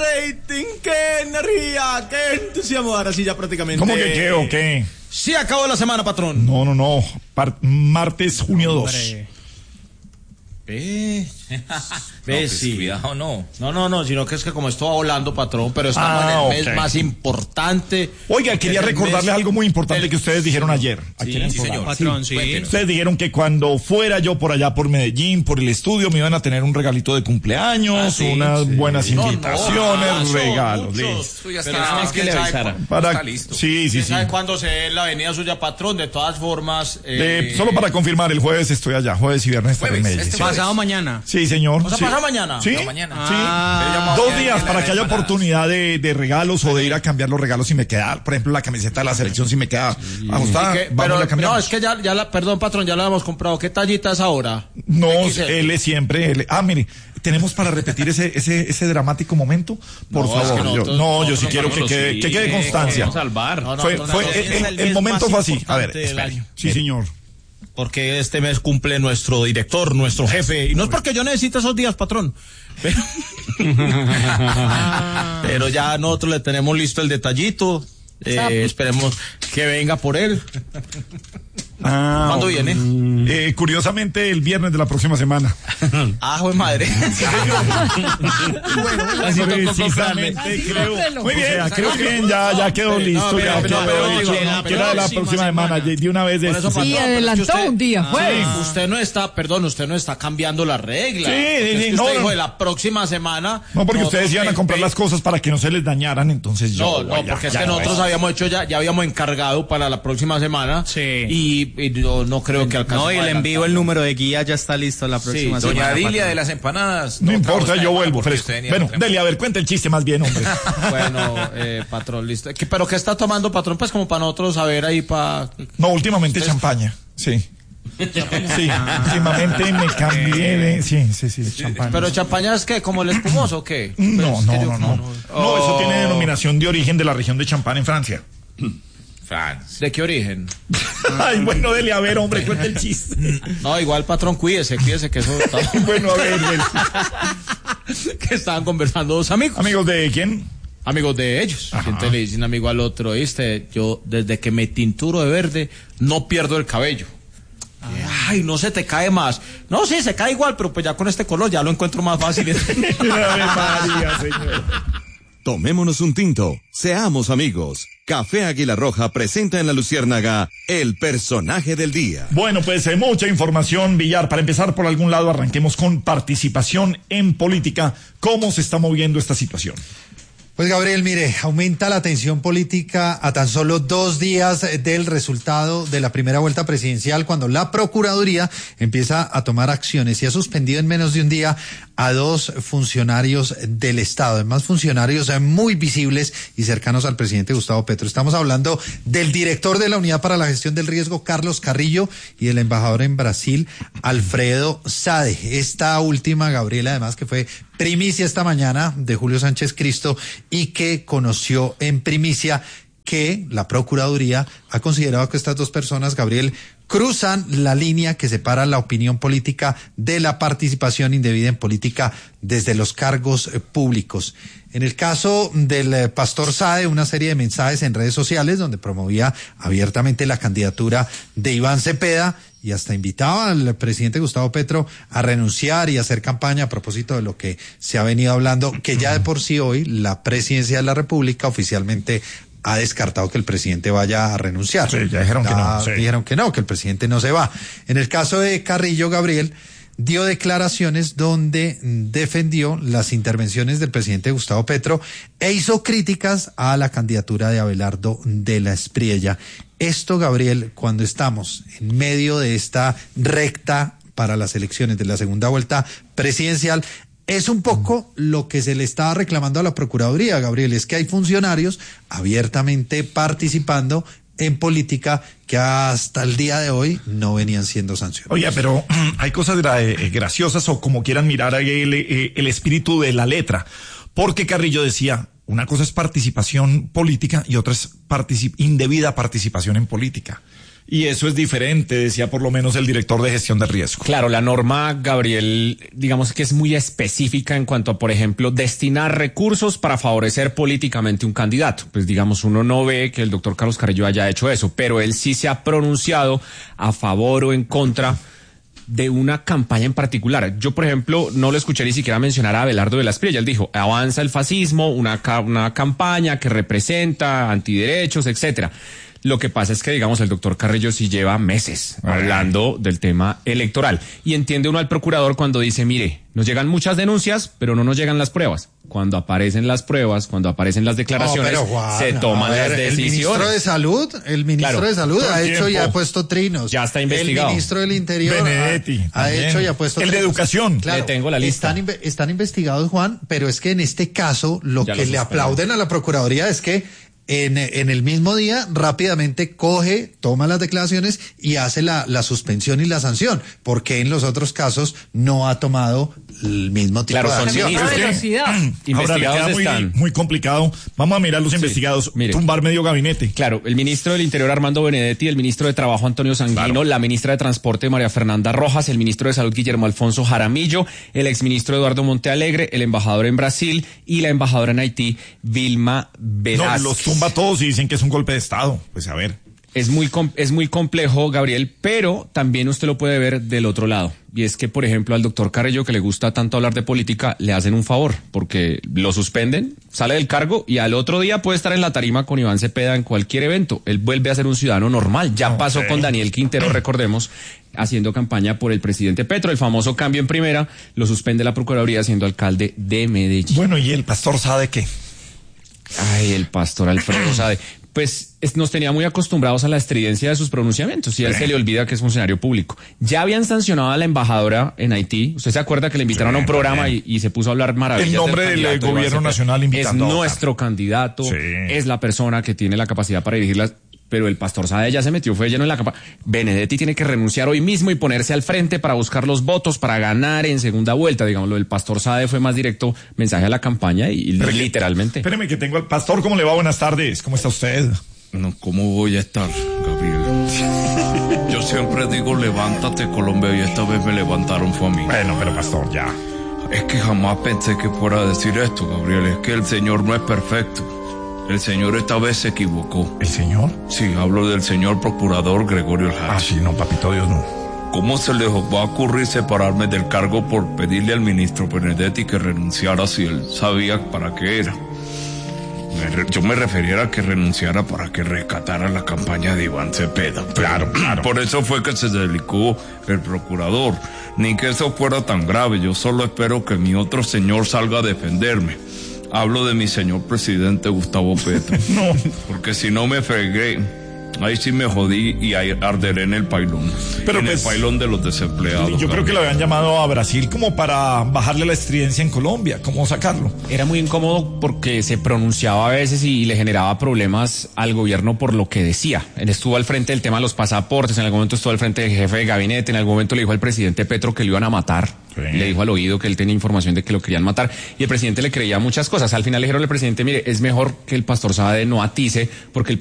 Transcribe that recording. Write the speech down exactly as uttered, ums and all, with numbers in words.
rating, qué energía, qué entusiasmo. Ahora sí ya prácticamente. ¿Cómo que qué o qué? Sí acabó la semana, patrón. No, no, no. Par- martes, junio dos. Eh. No, Ve, pues, sí. cuidado, no. No, no, no, sino que es que como esto va volando, patrón, pero estamos Ah, en el ok. mes más importante. Oiga, quería Es el recordarles mes algo muy importante del- que ustedes dijeron ayer. Aquí Sí, en el sí, programa. señor. Patrón, sí. Cuéntenos. Ustedes dijeron que cuando fuera yo por allá por Medellín, por el estudio, me iban a tener un regalito de cumpleaños, Ah, sí, unas sí. buenas No, no, invitaciones, ah, son regalos. muchos. listo. Tú ya Pero está. es que ¿quién le sabe avisara. cuándo? Para, Está listo. Sí, sí, ¿Quién sí. sabe cuándo se ve la avenida suya, patrón? De todas formas. De- Eh, solo para confirmar, el jueves estoy allá, jueves y viernes estaré en Jueves, Medellín. este Sí. Pasado mañana. Sí, señor. O sea, sí. ¿pasa mañana? Sí, No, mañana. sí. Ah. Dos Pero días ya para que haya empanadas. oportunidad de, de regalos o de ir a cambiar los regalos si me queda, por ejemplo, la camiseta de la selección si me queda ajustada, ¿Y qué? vamos Pero, y la cambiamos. no, es que ya, ya la, perdón, patrón, ya la hemos comprado. ¿Qué tallita es ahora? No, X L. él es siempre, él. Ah, mire, tenemos para repetir ese, ese, ese dramático momento, por No, es favor. que yo, nosotros- no, yo sí nosotros quiero que nosotros quede, sí, que quede eh, constancia. vamos a salvar. No, no, Fue, no, fue, no, el, es el- el el mes momento más fue así. A ver, importante del espere. año. Sí, señor. Porque este mes cumple nuestro director, nuestro jefe. Y no es porque yo necesite esos días, patrón. Pero, pero ya nosotros le tenemos listo el detallito. Eh, esperemos que venga por él. Ah, ¿Cuándo ok. viene? Eh, curiosamente, el viernes de la próxima semana. Ah, joder, madre. Así tocó Precisamente, comprarle. creo. Muy bien, creo que ya, ya quedó listo. pero- ya pero- quedó pero dicho, digo, ¿no? la Que era de la próxima próxima semana, semana. de una vez de Por eso, este. patrón, Sí, pero es que adelantó usted- un día, Sí, jueves. usted no está, perdón, usted no está cambiando la regla. Sí, Porque sí, es sí, que no, usted no. dijo de la próxima semana. No, porque nosotros ustedes iban a en- comprar las cosas para que no se les dañaran, entonces yo. No, no, ya, porque es ya, que nosotros ya. habíamos hecho ya, ya habíamos encargado para la próxima semana. Sí. Y, y no, no creo que alcance. No, y el envío, el número de guía ya está listo la próxima Sí, semana. Doña Dilia patrón. de las empanadas. No toca importa, buscar yo más vuelvo porque fresco. usted venía Bueno, temprano. Delia, a ver, cuenta el chiste más bien, hombre. Bueno, eh, patrón, listo. ¿Qué- ¿Pero qué está tomando, patrón? Pues como para nosotros saber ahí para... No, últimamente champaña, sí. Sí, últimamente me cambié de. Sí, sí, sí, champaña. ¿Pero champaña es qué? ¿Como el espumoso o qué? Pues No, es que no, yo- no, no. No, eso tiene denominación de origen de la región de Champagne en Francia. Francia. ¿De qué origen? Ay, bueno, Delia, a ver, hombre, cuenta el chiste. No, igual, patrón, cuídese, cuídese que eso... está- Bueno, a ver, Delia. que estaban conversando dos amigos. Amigos de quién? Amigos de ellos. Ajá. Entonces le dicen amigo al otro, ¿viste? Yo, desde que me tinturo de verde, no pierdo el cabello. Ay, no se te cae más. No, sí, se cae igual, pero pues ya con este color ya lo encuentro más fácil. Ave María, señor. Tomémonos un tinto, seamos amigos. Café Águila Roja presenta en La Luciérnaga el personaje del día. Bueno, pues eh, mucha información, Villar. Para empezar por algún lado, arranquemos con participación en política. ¿Cómo se está moviendo esta situación? Pues Gabriel, mire, aumenta la tensión política a tan solo dos días del resultado de la primera vuelta presidencial, cuando la Procuraduría empieza a tomar acciones y ha suspendido en menos de un día a dos funcionarios del Estado, además funcionarios muy visibles y cercanos al presidente Gustavo Petro. Estamos hablando del director de la Unidad para la Gestión del Riesgo, Carlos Carrillo, y el embajador en Brasil, Alfredo Sade. Esta última, Gabriel, además que fue primicia esta mañana de Julio Sánchez Cristo y que conoció en primicia que la Procuraduría ha considerado que estas dos personas, Gabriel, cruzan la línea que separa la opinión política de la participación indebida en política desde los cargos eh, públicos. En el caso del eh, pastor Sade, una serie de mensajes en redes sociales donde promovía abiertamente la candidatura de Iván Cepeda y hasta invitaba al presidente Gustavo Petro a renunciar y hacer campaña a propósito de lo que se ha venido hablando, que ya de por sí hoy la presidencia de la República oficialmente ha descartado que el presidente vaya a renunciar. Sí, ya dijeron que no, sí. Dijeron que no, que el presidente no se va. En el caso de Carrillo, Gabriel dio declaraciones donde defendió las intervenciones del presidente Gustavo Petro e hizo críticas a la candidatura de Abelardo de la Espriella. Esto, Gabriel, cuando estamos en medio de esta recta para las elecciones de la segunda vuelta presidencial, es un poco lo que se le estaba reclamando a la Procuraduría, Gabriel, es que hay funcionarios abiertamente participando en política que hasta el día de hoy no venían siendo sancionados. Oye, pero hay cosas gra- eh, graciosas o como quieran mirar ahí el, eh, el espíritu de la letra. Porque Carrillo decía, una cosa es participación política y otra es particip- indebida participación en política. y eso es diferente, decía por lo menos el director de gestión de riesgo. Claro, la norma, Gabriel, digamos que es muy específica en cuanto a, por ejemplo, destinar recursos para favorecer políticamente un candidato. Pues digamos, uno no ve que el doctor Carlos Carrillo haya hecho eso, pero él sí se ha pronunciado a favor o en contra de una campaña en particular. Yo, por ejemplo, no lo escuché ni siquiera mencionar a Abelardo de la Espriella. Él dijo, avanza el fascismo, una, ca- una campaña que representa antiderechos, etcétera. Lo que pasa es que, digamos, el doctor Carrillo sí lleva meses hablando del tema electoral. Y entiende uno al procurador cuando dice, mire, nos llegan muchas denuncias, pero no nos llegan las pruebas. Cuando aparecen las pruebas, cuando aparecen las declaraciones, No, pero, Juan, se toman a ver, las decisiones. El ministro de Salud, el ministro Claro, de Salud todo ha el hecho tiempo. y ha puesto trinos. Ya está investigado. El ministro del Interior Benedetti, ha, ha también. hecho y ha puesto El de trinos. Educación. Claro, Le tengo la lista. Están, inve- están investigados, Juan, pero es que en este caso lo Ya que los le esperan. aplauden a la Procuraduría es que En, en el mismo día rápidamente coge, toma las declaraciones y hace la, la suspensión y la sanción. Porque en los otros casos no ha tomado el mismo tipo Claro, de son acción. ministros. Otra velocidad. Ahora le Investigados queda muy, están. muy complicado. Vamos a mirar los investigados. mire. Tumbar medio gabinete. Claro, el ministro del Interior Armando Benedetti, el ministro de Trabajo Antonio Sanguino, Claro. la ministra de Transporte María Fernanda Rojas, el ministro de Salud Guillermo Alfonso Jaramillo, el exministro Eduardo Montealegre, el embajador en Brasil y la embajadora en Haití, Vilma Velázquez. No, los tumba todos y dicen que es un golpe de Estado. Pues a ver. Es muy, com- es muy complejo, Gabriel, pero también usted lo puede ver del otro lado. Y es que, por ejemplo, al doctor Carrillo, que le gusta tanto hablar de política, le hacen un favor, porque lo suspenden, sale del cargo y al otro día puede estar en la tarima con Iván Cepeda en cualquier evento. Él vuelve a ser un ciudadano normal. Ya pasó Ok. con Daniel Quintero, recordemos, haciendo campaña por el presidente Petro. El famoso cambio en primera lo suspende la Procuraduría siendo alcalde de Medellín. Bueno, ¿y el pastor sabe qué? Ay, el pastor Alfredo Sade. Pues es- nos tenía muy acostumbrados a la estridencia de sus pronunciamientos y a él se le olvida que es funcionario público. Ya habían sancionado a la embajadora en Haití. ¿Usted se acuerda que le invitaron Sí, a un programa y, también. y se puso a hablar maravillas? El nombre del candidato, gobierno Iván Cepeda? nacional invitando Es a votar. nuestro candidato, Sí. es la persona que tiene la capacidad para dirigirlas. Pero el pastor Sade ya se metió, fue lleno en la capa. Benedetti tiene que renunciar hoy mismo y ponerse al frente para buscar los votos, para ganar en segunda vuelta. Digamos, lo del pastor Sade fue más directo mensaje a la campaña y, Pero que- literalmente. Espéreme que tengo al pastor. ¿Cómo le va? Buenas tardes. ¿Cómo está usted? No, ¿cómo voy a estar, Gabriel? Yo siempre digo, levántate, Colombia, y esta vez me levantaron fue a mí. Bueno, pero pastor, ya. Es que jamás pensé que fuera a decir esto, Gabriel. Es que el Señor no es perfecto. El Señor esta vez se equivocó. ¿El señor? Sí, hablo del señor procurador Gregorio El Ah, Hachi. sí, no, papito Dios, no. ¿Cómo se les va a ocurrir separarme del cargo por pedirle al ministro Benedetti que renunciara si él sabía para qué era? Me re- yo me refería a que renunciara para que rescatara la campaña de Iván Cepeda. Pero Claro, claro. Por eso fue que se delicó el procurador. Ni que eso fuera tan grave. Yo solo espero que mi otro señor salga a defenderme. Hablo de mi señor presidente Gustavo Petro. No. Porque si no me fregué, ahí sí me jodí y ahí arderé en el pailón. Pero en pues, el pailón de los desempleados. Yo creo Gabriel. que lo habían llamado a Brasil como para bajarle la estridencia en Colombia. ¿Cómo sacarlo? Era muy incómodo porque se pronunciaba a veces y le generaba problemas al gobierno por lo que decía. Él estuvo al frente del tema de los pasaportes, en algún momento estuvo al frente del jefe de gabinete, en algún momento le dijo al presidente Petro que lo iban a matar. Sí. Le dijo al oído que él tenía información de que lo querían matar y el presidente le creía muchas cosas. Al final le dijeron al presidente, mire, es mejor que el pastor Sade no atice porque el